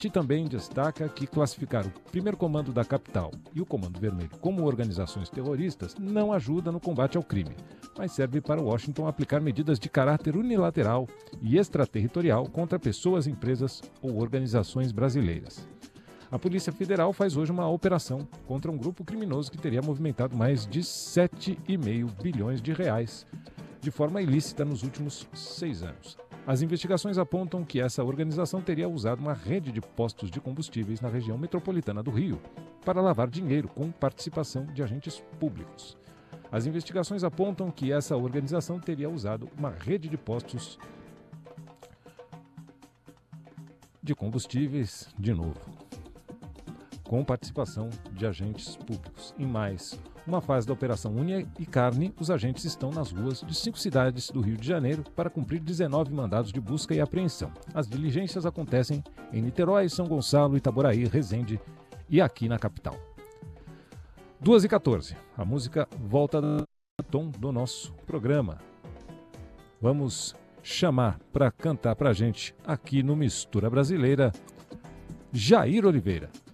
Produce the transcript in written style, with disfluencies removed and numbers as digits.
também destaca que classificar o primeiro comando da capital e o Comando Vermelho como organizações terroristas não ajuda no combate ao crime, mas serve para Washington aplicar medidas de caráter unilateral e extraterritorial contra pessoas, empresas ou organizações brasileiras. A Polícia Federal faz hoje uma operação contra um grupo criminoso que teria movimentado mais de 7,5 bilhões de reais de forma ilícita nos últimos 6 anos. As investigações apontam que essa organização teria usado uma rede de postos de combustíveis na região metropolitana do Rio para lavar dinheiro com participação de agentes públicos. As investigações apontam que essa organização teria usado uma rede de postos de combustíveis, de novo, com participação de agentes públicos. Em mais uma fase da Operação Unha e Carne, os agentes estão nas ruas de 5 cidades do Rio de Janeiro para cumprir 19 mandados de busca e apreensão. As diligências acontecem em Niterói, São Gonçalo, Itaboraí, Resende e aqui na capital. 2h14, a música volta no tom do nosso programa. Vamos chamar para cantar para a gente aqui no Mistura Brasileira, Jair Oliveira.